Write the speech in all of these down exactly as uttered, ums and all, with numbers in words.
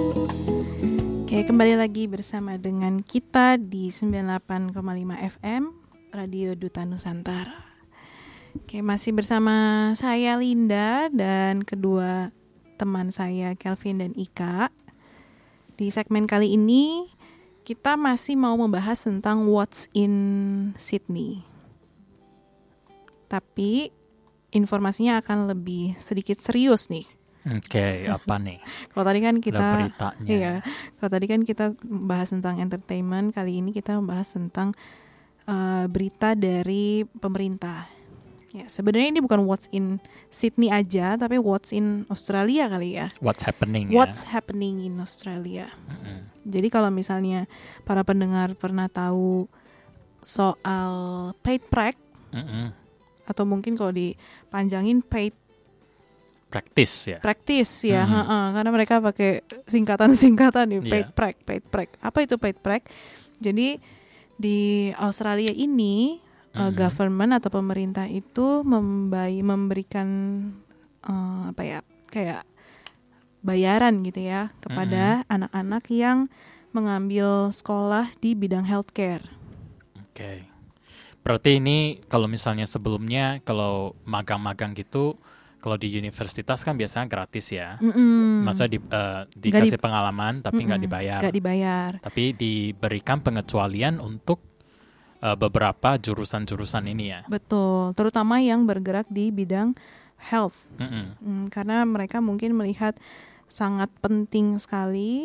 Oke, kembali lagi bersama dengan kita di sembilan puluh delapan koma lima F M Radio Duta Nusantara. Oke, masih bersama saya Linda dan kedua teman saya Kelvin dan Ika. Di segmen kali ini kita masih mau membahas tentang What's in Sydney. Tapi informasinya akan lebih sedikit serius nih. Oke, okay, apa nih? Kalau tadi kan kita, iya, kalau tadi kan kita bahas tentang entertainment, kali ini kita membahas tentang uh, berita dari pemerintah. Ya, sebenarnya ini bukan What's in Sydney aja, tapi What's in Australia kali ya. What's happening? What's ya? happening in Australia. Mm-hmm. Jadi kalau misalnya para pendengar pernah tahu soal paid prac, mm-hmm. atau mungkin kalau dipanjangin paid practice ya. Practice ya, mm-hmm. ha-ha, karena mereka pakai singkatan-singkatan nih, paid yeah. prac, paid prac. Apa itu paid prac? Jadi di Australia ini mm-hmm. uh, government atau pemerintah itu membai, memberikan uh, apa ya, kayak bayaran gitu ya kepada mm-hmm. anak-anak yang mengambil sekolah di bidang healthcare. Oke. Okay. Berarti ini kalau misalnya sebelumnya kalau magang-magang gitu, kalau di universitas kan biasanya gratis ya. Mm-mm. Maksudnya di, uh, dikasih di, pengalaman tapi nggak dibayar. Nggak dibayar. Tapi diberikan pengecualian untuk uh, beberapa jurusan-jurusan ini ya. Betul, terutama yang bergerak di bidang health. Mm, karena mereka mungkin melihat sangat penting sekali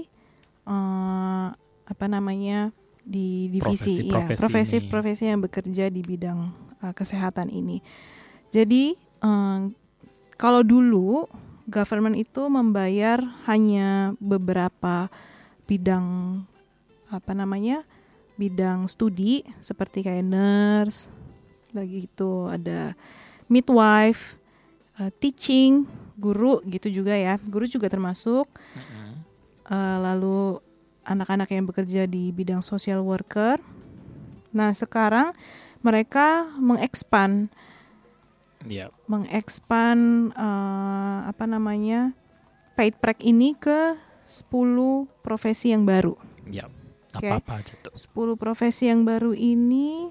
uh, apa namanya di divisi profesi-profesi, ya, profesi-profesi yang bekerja di bidang uh, kesehatan ini. Jadi uh, kalau dulu government itu membayar hanya beberapa bidang apa namanya bidang studi seperti kayak nurse, lagi itu ada midwife, uh, teaching, guru gitu juga ya, guru juga termasuk. Mm-hmm. Uh, lalu anak-anak yang bekerja di bidang social worker. Nah sekarang mereka mengekspan Yep. mengekspan uh, apa namanya paid prac ini ke sepuluh profesi yang baru. Yep. Okay. Apa-apa aja tuh? sepuluh profesi yang baru ini.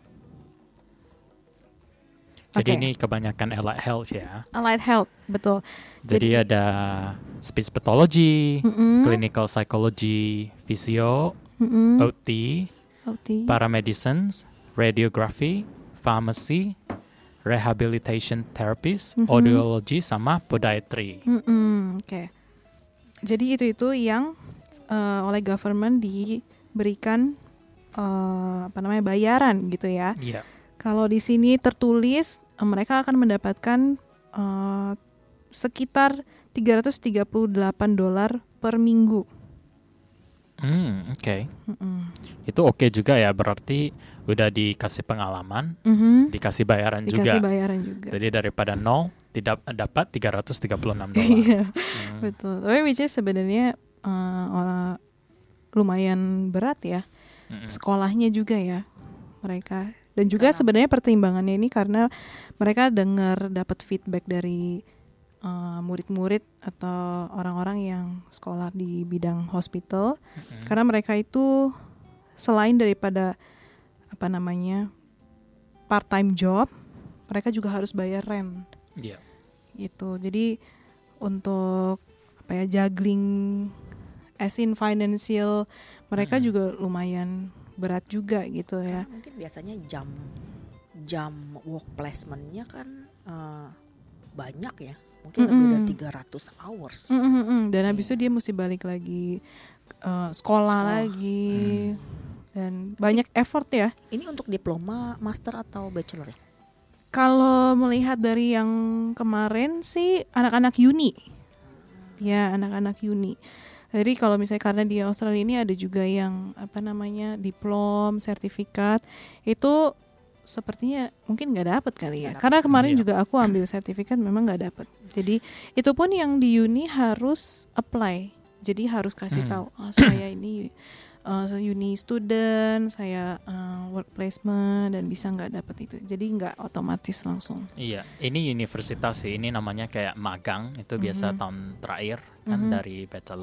Jadi okay. ini kebanyakan allied health ya. Allied health, betul. Jadi, Jadi ada speech pathology, mm-mm. clinical psychology, physio, mm-mm. O T, O T, paramedicine, radiography, pharmacy, rehabilitation therapist, mm-hmm. audiology, sama podiatry. Mm-hmm. Oke. Okay. Jadi itu-itu yang uh, oleh government diberikan uh, apa namanya bayaran gitu ya. Iya. Yeah. Kalau di sini tertulis uh, mereka akan mendapatkan uh, sekitar tiga ratus tiga puluh delapan dolar per minggu. Hmm, oke. Okay. Itu oke okay juga ya, berarti udah dikasih pengalaman, mm-hmm. dikasih bayaran dikasih juga. Dikasih bayaran juga. Jadi daripada nol, tidak dapat tiga ratus tiga puluh enam dolar. Iya, hmm. betul. Tapi which is sebenarnya uh, lumayan berat ya. Mm-hmm. Sekolahnya juga ya mereka. Dan juga karena sebenarnya pertimbangannya ini karena mereka dengar dapat feedback dari Uh, murid-murid atau orang-orang yang sekolah di bidang hospital, mm-hmm. karena mereka itu selain daripada apa namanya part-time job, mereka juga harus bayar rent, yeah. gitu. Jadi untuk apa ya juggling, as in financial, mereka mm-hmm. juga lumayan berat juga gitu ya. Karena mungkin biasanya jam jam work placement-nya kan uh, banyak ya. Mungkin mm-hmm. lebih dari tiga ratus hours. Mm-hmm. Dan habis yeah. itu dia mesti balik lagi uh, sekolah, sekolah lagi. Mm. Dan banyak effort ya. Ini untuk diploma, master atau bachelor ya? Kalau melihat dari yang kemarin sih anak-anak uni. Ya, anak-anak uni. Jadi kalau misalnya karena di Australia ini ada juga yang apa namanya diplom, sertifikat, itu sepertinya mungkin nggak dapat kali ya. Gak Karena dapet. Kemarin iya. juga aku ambil sertifikat memang nggak dapat. Jadi itu pun yang di uni harus apply. Jadi harus kasih hmm. tahu oh, saya ini uh, uni student, saya uh, work placement dan bisa nggak dapat itu. Jadi nggak otomatis langsung. Iya, ini universitas sih. Ini namanya kayak magang. Itu biasa mm-hmm. tahun terakhir kan mm-hmm. dari bachelor.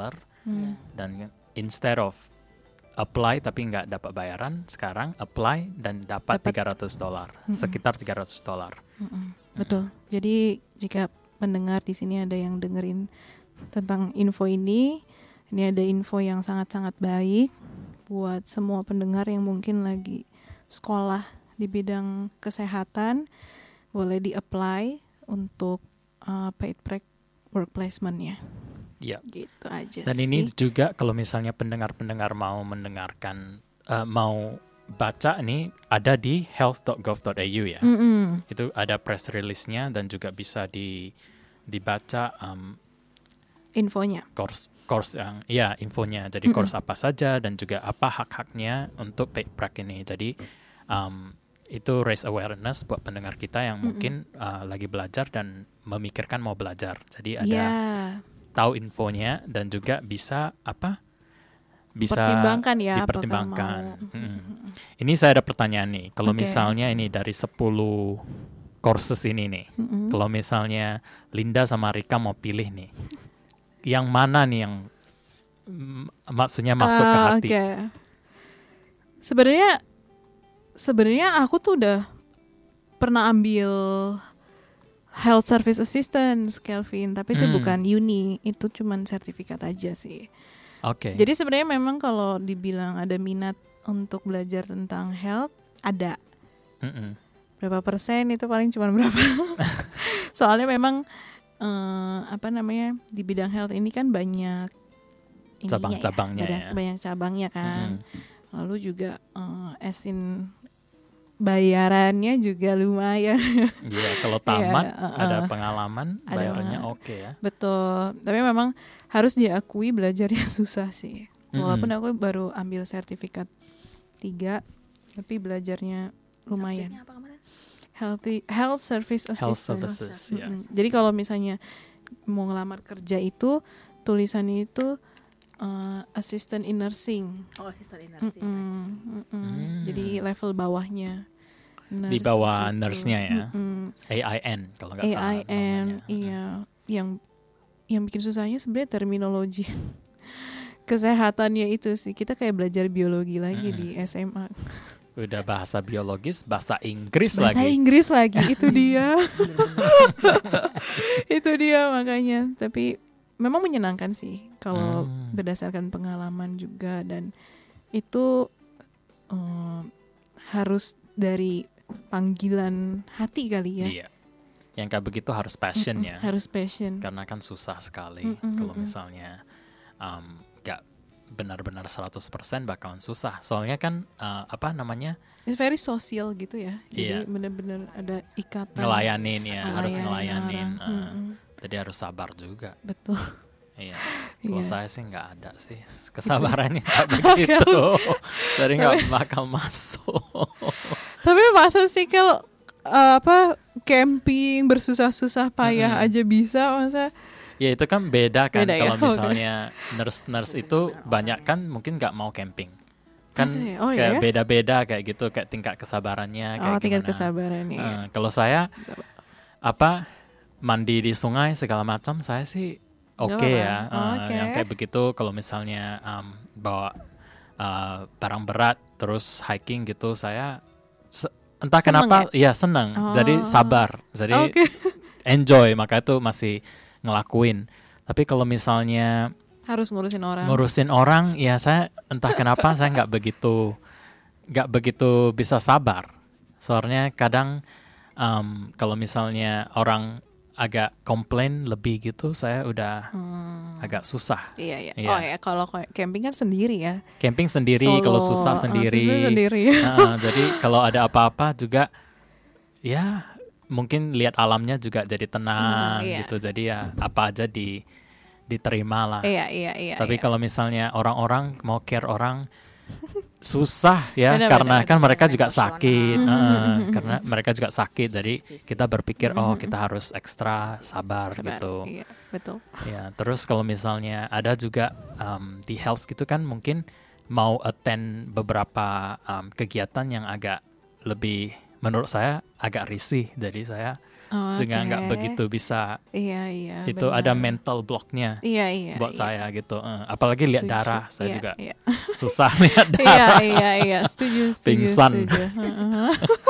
Hmm. Dan instead of apply tapi nggak dapat bayaran, sekarang apply dan dapat Dapat. tiga ratus dolar, Mm-mm. sekitar tiga ratus dolar. Mm-mm. Betul. Jadi jika pendengar di sini ada yang dengerin tentang info ini, ini ada info yang sangat-sangat baik buat semua pendengar yang mungkin lagi sekolah di bidang kesehatan, boleh di-apply untuk uh, paid prac work placement-nya. Iya. Gitu aja Dan sih. ini juga kalau misalnya pendengar-pendengar mau mendengarkan, uh, mau baca nih, ada di health dot gov dot a u ya. Mm-mm. Itu ada press release-nya dan juga bisa di dibaca um, Infonya. course course yang ya infonya. Jadi Mm-mm. course apa saja dan juga apa hak-haknya untuk paid prac ini. Jadi um, itu raise awareness buat pendengar kita yang Mm-mm. mungkin uh, lagi belajar dan memikirkan mau belajar. Jadi ada Ya, tahu infonya dan juga bisa apa? Bisa pertimbangkan ya dipertimbangkan. apakah mau. Mm. Ini saya ada pertanyaan nih. Kalau Oke. misalnya ini dari sepuluh courses ini nih. Mm-mm. Kalau misalnya Linda sama Rika mau pilih nih, yang mana nih yang mm, maksudnya masuk ke Ah, hati? Oke. Sebenarnya sebenarnya aku tuh udah pernah ambil health service assistance, Kelvin, tapi itu Hmm. bukan uni, itu cuman sertifikat aja sih. Oke. Jadi sebenarnya memang kalau dibilang ada minat untuk belajar tentang health, ada. Mm-mm. Berapa persen itu paling cuma berapa. Soalnya memang eh, apa namanya di bidang health ini kan banyak ininya Cabang-cabangnya ya, banyak, ya. banyak cabangnya kan. Mm-mm. Lalu juga eh, asin bayarannya juga lumayan. Iya, kalau tamat Iya, uh-uh. ada pengalaman, Ada bayarannya pengalaman. oke ya. Betul. Tapi memang harus diakui belajarnya susah sih. Walaupun Mm-mm. aku baru ambil sertifikat tiga, tapi belajarnya lumayan. Subjeknya apa kemarin? Healthy Health Service Health Assistant. services, ya. Mm-mm. Jadi kalau misalnya mau ngelamar kerja itu tulisannya itu uh, assistant in nursing. Oh, assistant in nursing. I Mm-mm, see. mm-mm. Hmm. Jadi level bawahnya. Di nurse bawah gitu. nurse-nya ya. Mm-mm. A I N kalau nggak salah A I N, namanya. iya. Yang yang bikin susahnya sebenarnya terminologi kesehatannya itu sih. Kita kayak belajar biologi lagi Mm-mm. di S M A. Udah bahasa biologis, bahasa Inggris Bahasa lagi. Inggris lagi itu dia. Bener-bener. Itu dia makanya. Tapi memang menyenangkan sih kalau Hmm. berdasarkan pengalaman juga, dan itu eh, harus dari panggilan hati kali ya. Iya. Yang kayak begitu harus passion Mm-mm, ya. Harus passion. Karena kan susah sekali. Mm-mm, Kalau mm-mm. misalnya um, gak benar-benar seratus persen bakalan susah. Soalnya kan uh, apa namanya? It's very social gitu ya. Jadi Iya. benar-benar ada ikatan. Ngelayanin ya, harus ngelayanin ngelayanin. orang. uh, Mm-mm. Jadi harus sabar juga. Betul. Iya. Kalau Iya. saya sih nggak ada sih kesabarannya nggak begitu. Jadi nggak bakal masuk. Tapi masa sih kalau uh, apa camping bersusah-susah payah Mm-mm. aja bisa, masa Ya itu kan beda kan. Beda ya? Kalau Oke. misalnya nurse-nurse itu banyak kan mungkin nggak mau camping. Kan Masa ya? Oh, kayak iya? beda-beda kayak gitu, kayak tingkat kesabarannya kayak oh tingkat gimana. kesabarannya. ya. Eh, kalau saya apa mandi di sungai segala macam saya sih oke Nggak ya. apa-apa. Oh, Eh, oke. Yang kayak begitu kalau misalnya um, bawa uh, barang berat terus hiking gitu saya se- entah Seneng kenapa ya senang. Oh. Jadi sabar. Jadi Oke. enjoy, maka itu masih ngelakuin. Tapi kalau misalnya Harus ngurusin orang. ngurusin orang, ya saya entah kenapa saya nggak begitu nggak begitu bisa sabar. Soalnya kadang um, kalau misalnya orang agak komplain lebih gitu, saya udah Hmm. agak susah. Iya, iya. Iya. Oh ya, kalau kayak camping kan sendiri ya. Camping sendiri, Solo. kalau susah Oh, sendiri. susah sendiri. Nah, jadi kalau ada apa-apa juga, ya mungkin lihat alamnya juga jadi tenang Hmm, iya. gitu. Jadi ya apa aja di diterima lah. Iya, iya, iya. Tapi iya. kalau misalnya orang-orang mau care orang susah ya, Benar, karena benar, kan benar. mereka juga Emosional. sakit, Mhm, eh, mhm, mhm. karena mereka juga sakit. Jadi Fisik. kita berpikir oh Mhm. kita harus ekstra sabar, Sabar. gitu. Iya, betul. Ya, terus kalau misalnya ada juga um, di health gitu kan mungkin mau attend beberapa um, kegiatan yang agak lebih menurut saya agak risih. Jadi saya Oh, juga oke. nggak begitu bisa. Iya iya. Itu benar. ada mental blocknya Iya iya. buat iya. saya gitu. Eh, apalagi lihat Setuju. darah, saya Iya, juga Iya. susah lihat Iya darah. iya iya. Setuju setuju. Pingsan. setuju. Heeh.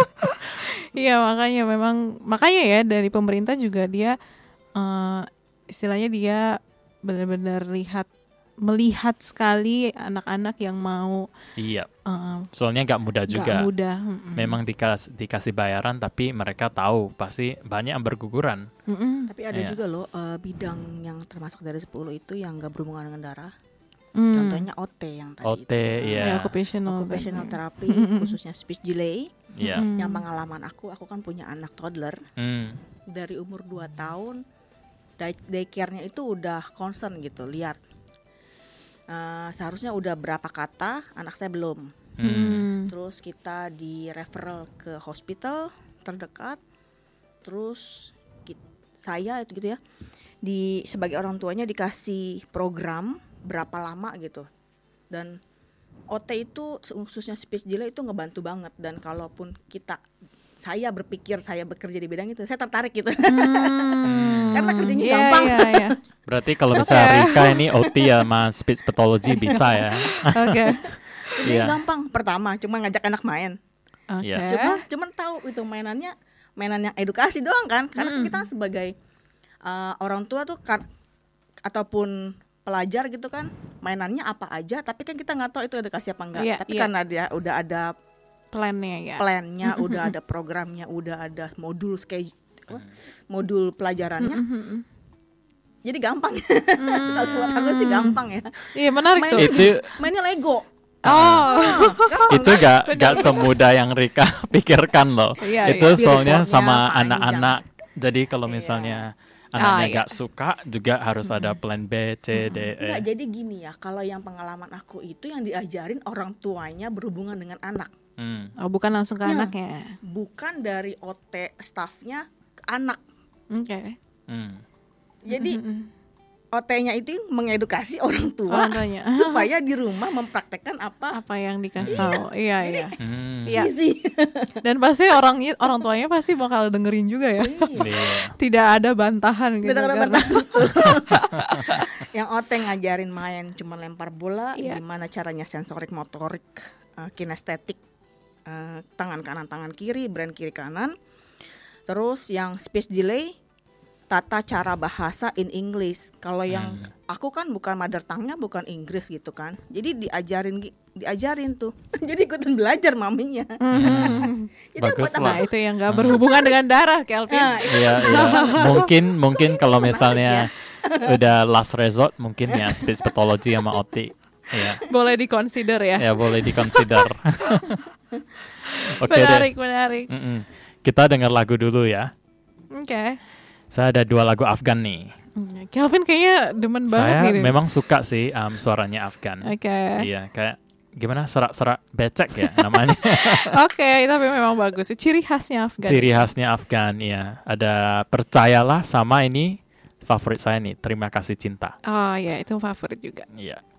Iya makanya memang makanya ya dari pemerintah juga dia eh, istilahnya dia benar-benar lihat melihat sekali anak-anak yang mau Iya, eh, soalnya nggak mudah nggak juga. mudah. Mm-mm. Memang dikas, dikasih bayaran, tapi mereka tahu pasti banyak yang berguguran. Mm-mm. Tapi ada Iya. juga loh eh, bidang yang termasuk dari sepuluh itu yang gak berhubungan dengan darah. Mm. Contohnya O T yang tadi O T, itu. iya. Ya, occupational, Occupational therapy. therapy, khususnya speech delay. Iya. Mm-mm. Yang pengalaman aku, aku kan punya anak toddler Hmm. dari umur dua tahun. day- Daycare-nya itu udah concern gitu, lihat eh, seharusnya udah berapa kata, anak saya belum. Hmm. Mm. Terus kita di referral ke hospital terdekat. Terus ki- saya itu gitu ya, di sebagai orang tuanya dikasih program berapa lama gitu. Dan O T itu khususnya speech delay itu ngebantu banget. Dan kalaupun kita saya berpikir saya bekerja di bidang itu, saya tertarik gitu. Hmm. Karena kerjanya Iya, gampang. Iya, iya. Berarti kalau misalnya Rika ini O T ya sama speech pathology bisa ya. Oke. Kerjanya Iya. gampang. Pertama cuma ngajak anak main. Oke. Iya. Cuma cuman tahu itu mainannya mainan yang edukasi doang kan. Karena Hmm. kita sebagai uh, orang tua tuh kan ataupun pelajar gitu kan, mainannya apa aja, tapi kan kita nggak tahu itu edukasi apa enggak. Iya, Tapi iya. karena dia udah ada Plannya ya. plannya, udah ada programnya, udah ada modul schedule, apa, modul pelajarannya, Mm-mm. jadi gampang. Kalau buat aku sih gampang ya. Iya menarik Main- tuh. Itu Mainnya Lego. Oh. itu gak gak semudah yang Rika pikirkan loh. Iya, Itu iya. soalnya Repotnya sama panjang. anak-anak. Jadi kalau Iya. misalnya anaknya Ah, iya. gak suka juga harus ada plan B, C, D, Enggak, E. jadi gini ya, kalau yang pengalaman aku itu yang diajarin orang tuanya berhubungan dengan anak, Hmm. Oh bukan langsung ke Iya. anaknya. bukan dari O T staffnya ke anak. Oke. Hmm. Jadi Mm-mm. O T-nya itu mengedukasi orang tua Orang tuanya. supaya di rumah mempraktekkan apa Apa yang dikasih tahu? Iya iya. Hmm. Iya. gizi. Dan pasti orang orang tuanya pasti bakal dengerin juga ya. Iya. Tidak ada bantahan gitu. Tidak ada karena- bantahan, betul. Yang O T ngajarin main cuma lempar bola, Iya. gimana caranya sensorik, motorik, uh, kinestetik, uh, tangan kanan, tangan kiri, brain kiri kanan. Terus yang speech delay, tata cara bahasa in English. Kalau yang Hmm. aku kan bukan mother tongue-nya bukan Inggris gitu kan. Jadi diajarin gi- diajarin tuh. Jadi ikutan belajar maminya. Hmm. Jadi Bagus buat lah. Nah itu yang gak berhubungan dengan darah, Kelvin. Nah, itu Iya, iya. Mungkin mungkin kalau misalnya udah last resort mungkin ya speech pathology sama O T. Iya. Boleh dikonsider ya. Ya boleh dikonsider. Oke deh. Menarik, menarik. Mm-mm. Kita dengar lagu dulu ya. Oke. Saya ada dua lagu Afgan nih. Hmm, Kelvin kayaknya demen banget Saya nih. memang suka sih um, suaranya Afgan. Oke. Iya, kayak gimana serak-serak becek ya namanya. Oke, tapi memang bagus. Ciri khasnya Afgan. Ciri khasnya Afgan, ya. Ada Percayalah sama ini favorit saya nih, Terima Kasih Cinta. Oh ya, itu favorit juga. Iya.